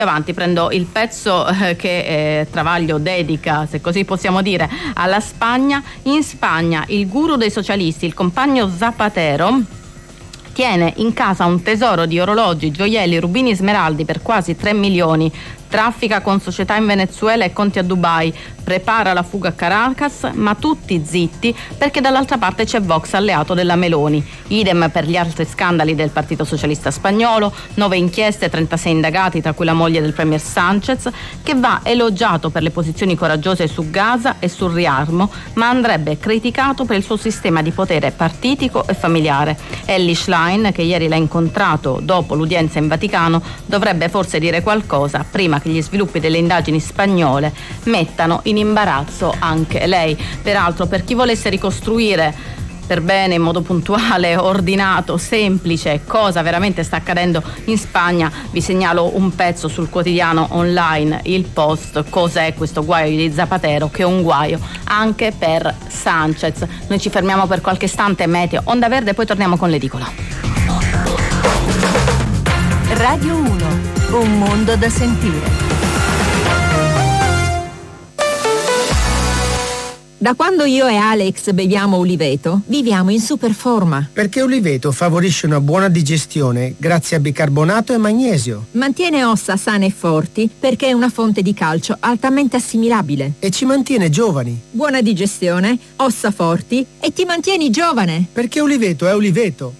Avanti, prendo il pezzo che Travaglio dedica, se così possiamo dire, alla Spagna. In Spagna il guru dei socialisti, il compagno Zapatero, tiene in casa un tesoro di orologi, gioielli, rubini, smeraldi per quasi 3 milioni. Traffica con società in Venezuela e conti a Dubai, prepara la fuga a Caracas, ma tutti zitti perché dall'altra parte c'è Vox alleato della Meloni. Idem per gli altri scandali del Partito Socialista Spagnolo, 9 inchieste, 36 indagati, tra cui la moglie del premier Sánchez, che va elogiato per le posizioni coraggiose su Gaza e sul riarmo, ma andrebbe criticato per il suo sistema di potere partitico e familiare. Elly Schlein, che ieri l'ha incontrato dopo l'udienza in Vaticano, dovrebbe forse dire qualcosa prima che gli sviluppi delle indagini spagnole mettano in imbarazzo anche lei. Peraltro, per chi volesse ricostruire per bene, in modo puntuale, ordinato, semplice, cosa veramente sta accadendo in Spagna, vi segnalo un pezzo sul quotidiano online Il Post. Cos'è questo guaio di Zapatero? Che è un guaio anche per Sánchez. Noi ci fermiamo per qualche istante, meteo, onda verde, poi torniamo con l'edicola. Radio 1, un mondo da sentire. Da quando io e Alex beviamo Uliveto, viviamo in super forma. Perché Uliveto favorisce una buona digestione grazie a bicarbonato e magnesio. Mantiene ossa sane e forti perché è una fonte di calcio altamente assimilabile. E ci mantiene giovani. Buona digestione, ossa forti e ti mantieni giovane. Perché Uliveto è Uliveto.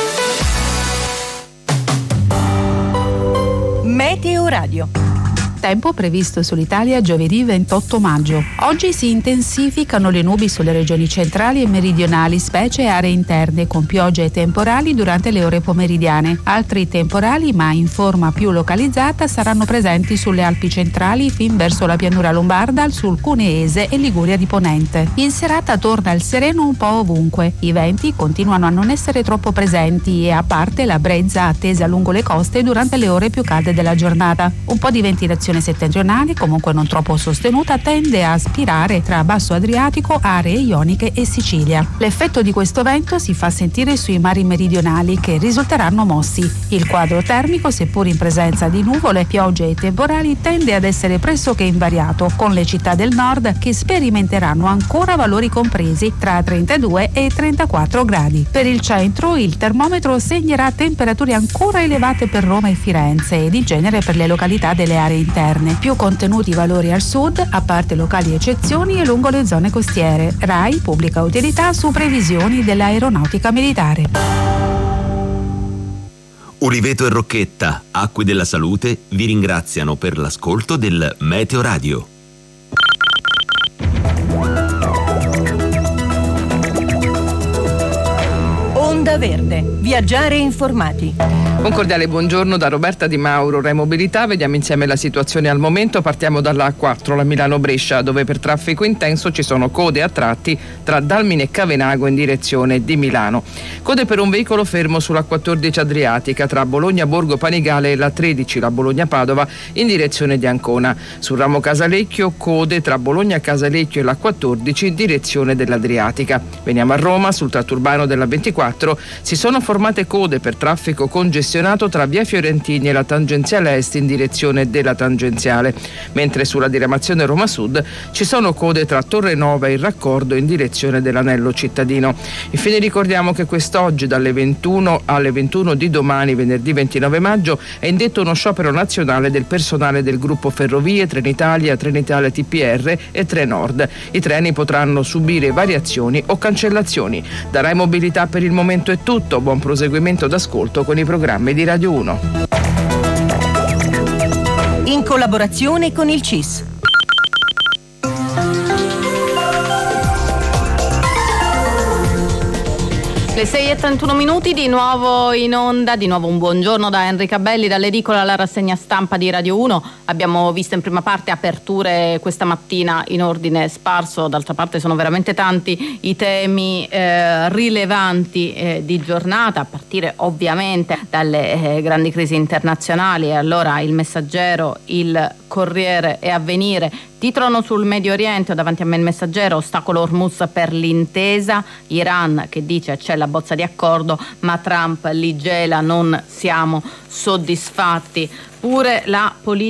Meteo Radio. Tempo previsto sull'Italia giovedì 28 maggio. Oggi si intensificano le nubi sulle regioni centrali e meridionali, specie aree interne, con piogge e temporali durante le ore pomeridiane. Altri temporali, ma in forma più localizzata, saranno presenti sulle Alpi centrali fin verso la pianura lombarda, sul Cuneese e Liguria di Ponente. In serata torna il sereno un po' ovunque. I venti continuano a non essere troppo presenti e a parte la brezza attesa lungo le coste durante le ore più calde della giornata. Un po' di ventilazione settentrionale, comunque non troppo sostenuta, tende a spirare tra Basso Adriatico, aree ioniche e Sicilia. L'effetto di questo vento si fa sentire sui mari meridionali, che risulteranno mossi. Il quadro termico, seppur in presenza di nuvole, piogge e temporali, tende ad essere pressoché invariato, con le città del nord che sperimenteranno ancora valori compresi tra 32 e 34 gradi. Per il centro il termometro segnerà temperature ancora elevate per Roma e Firenze ed in genere per le località delle aree interne. Più contenuti valori al sud, a parte locali eccezioni, e lungo le zone costiere. RAI pubblica utilità su previsioni dell'aeronautica militare. Uliveto e Rocchetta, Acque della Salute, vi ringraziano per l'ascolto del Meteo Radio. Onda Verde. Viaggiare informati. Un cordiale buongiorno da Roberta Di Mauro, Rai Mobilità. Vediamo insieme la situazione al momento. Partiamo dalla A4, la Milano-Brescia, dove per traffico intenso ci sono code a tratti tra Dalmine e Cavenago in direzione di Milano. Code per un veicolo fermo sulla 14 Adriatica tra Bologna-Borgo Panigale e la 13, la Bologna-Padova, in direzione di Ancona. Sul ramo Casalecchio, code tra Bologna-Casalecchio e la 14 in direzione dell'Adriatica. Veniamo a Roma, sul tratto urbano della 24 si sono formate code per traffico congestionato tra via Fiorentini e la tangenziale est in direzione della tangenziale, mentre sulla diramazione Roma Sud ci sono code tra Torre Nova e il raccordo in direzione dell'anello cittadino. Infine ricordiamo che quest'oggi dalle 21 alle 21 di domani, venerdì 29 maggio, è indetto uno sciopero nazionale del personale del gruppo Ferrovie, Trenitalia, Trenitalia TPR e Trenord. I treni potranno subire variazioni o cancellazioni. Da Rai Mobilità per il momento è tutto. Buon proseguimento d'ascolto con i programmi di Radio 1. In collaborazione con il CIS. Le 6:31 di nuovo in onda, di nuovo un buongiorno da Enrica Belli, dall'edicola alla rassegna stampa di Radio 1. Abbiamo visto in prima parte aperture questa mattina in ordine sparso, d'altra parte sono veramente tanti i temi rilevanti di giornata, a partire ovviamente dalle grandi crisi internazionali. E allora il Messaggero, il Corriere e Avvenire titolano sul Medio Oriente, davanti a me il Messaggero: ostacolo Hormuz per l'intesa, Iran che dice c'è la bozza di accordo ma Trump li gela, non siamo soddisfatti. Pure la politica